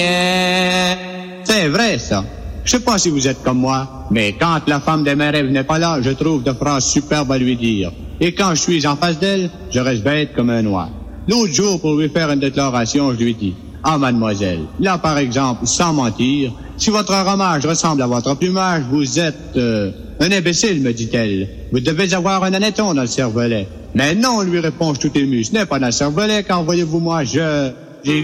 C'est vrai, ça. Je sais pas si vous êtes comme moi, mais quand la femme des mères n'est pas là, je trouve de phrases superbes à lui dire. Et quand je suis en face d'elle, je reste bête comme un oie. L'autre jour, pour lui faire une déclaration, je lui dis: ah, mademoiselle, là, par exemple, sans mentir, si votre ramage ressemble à votre plumage, vous êtes un imbécile, me dit-elle. Vous devez avoir un honnêton dans le cervelet. Mais non, lui réponds-je tout ému, ce n'est pas dans le cervelet, car voyez-vous, moi, je...